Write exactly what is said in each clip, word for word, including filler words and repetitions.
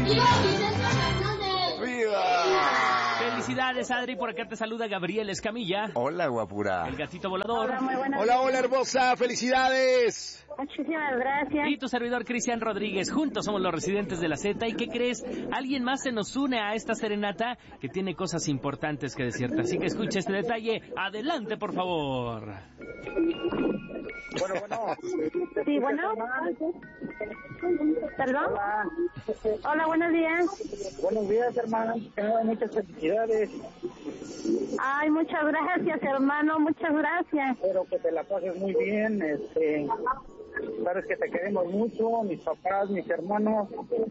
¡Viva! Felicidades, Adri, por acá te saluda Gabriel Escamilla. Hola, guapura. El gatito volador. Hola, muy buenas Hola, hola, hermosa, felicidades. Muchísimas gracias. Y tu servidor Cristian Rodríguez, juntos somos los residentes de la Z. ¿Y qué crees? Alguien más se nos une a esta serenata que tiene cosas importantes que decirte. Así que escucha este detalle. Adelante, por favor. Bueno, bueno. Sí, bueno. ¿Perdón? Hola. Hola, buenos días. Buenos días, hermano. Tengo muchas felicidades. Ay, muchas gracias, hermano, muchas gracias. Espero que te la pases muy bien. Este, sabes que te queremos mucho, mis papás, mis hermanos.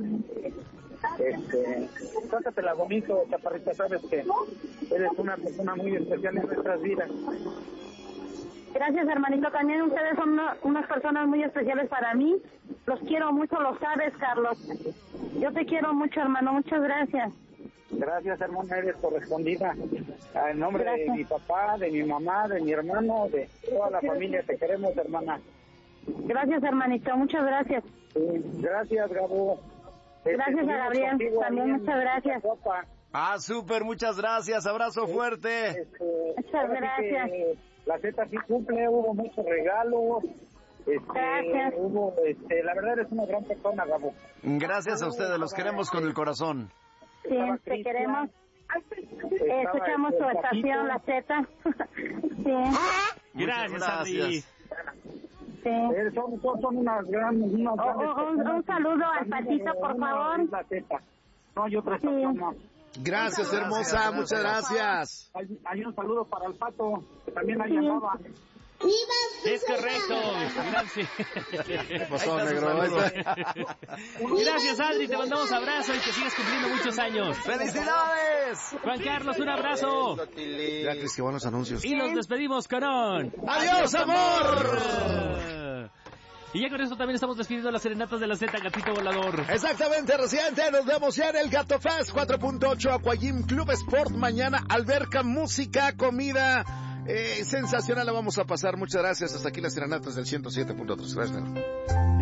Este, trátatela bonito, chaparrita, sabes que eres una persona muy especial en nuestras vidas. Gracias, hermanito. También ustedes son una, unas personas muy especiales para mí. Los quiero mucho, lo sabes, Carlos. Yo te quiero mucho, hermano. Muchas gracias. Gracias, hermana, eres correspondida. En nombre Gracias. de mi papá, de mi mamá, de mi hermano, de toda la familia, te queremos, hermana. Gracias, hermanito. Muchas gracias. Sí, gracias, Gabo. Este, Gracias a Gabriel. contigo También ahí en muchas gracias. la copa. Ah, súper, muchas gracias, abrazo fuerte. Este, Muchas ahora sí gracias. que la Z sí cumple, hubo muchos regalos. Este, Gracias. hubo, este, la verdad eres una gran persona, Gabo. Gracias a ustedes, los queremos con el corazón. Sí, te queremos. Eh, escuchamos tu estación, la Z. Sí. Gracias, Muchas Adri. gracias. Sí. Eh, son, son, son unas grandes, unas Oh, grandes oh, un- personas. un saludo al También, Patito, eh, por una favor. es la Z. No hay otra Sí. estación, no. Gracias, hermosa, muchas gracias. Hay, hay un saludo para el Pato, que también ahí Sí. andaba. Es correcto. Gracias. ¿Qué pasó, Ahí está su negro? saludo. Gracias, Adri. Te mandamos abrazo y que sigas cumpliendo muchos años. ¡Felicidades! Juan Carlos, un abrazo. Ya, Cris, qué buenos anuncios. Y nos despedimos con un... ¡Adiós, amor! Y ya con esto también estamos despidiendo las serenatas de la Z, gatito volador. Exactamente, residente, nos vemos ya en el Gato Fest cuatro punto ocho Aquajim Club Sport. Mañana alberca, música, comida eh, sensacional la vamos a pasar. Muchas gracias, hasta aquí las serenatas del ciento siete punto tres. Gracias.